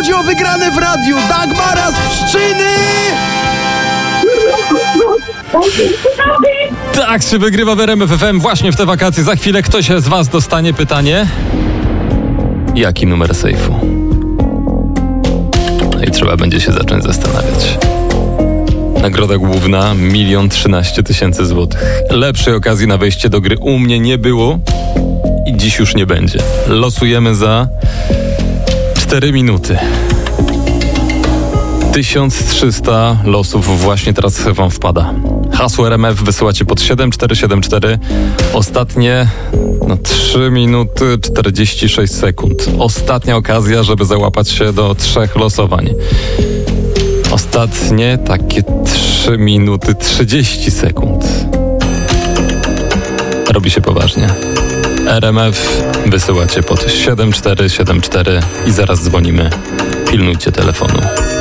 chodzi o wygrane w radiu. Dagmara z Pszczyny! Tak się wygrywa w RMF FM właśnie w te wakacje. Za chwilę ktoś z was dostanie pytanie. Jaki numer sejfu? No i trzeba będzie się zacząć zastanawiać. Nagroda główna 1 013 000 złotych. Lepszej okazji na wejście do gry u mnie nie było i dziś już nie będzie. Losujemy za 4 minuty. 1300 losów właśnie teraz wam wpada. Hasło RMF wysyłacie pod 7474. Ostatnie 3 minuty 46 sekund. Ostatnia okazja, żeby załapać się do 3 losowań. Ostatnie takie 3 minuty 30 sekund. Robi się poważnie. RMF wysyłacie pod 7474 i zaraz dzwonimy. Pilnujcie telefonu.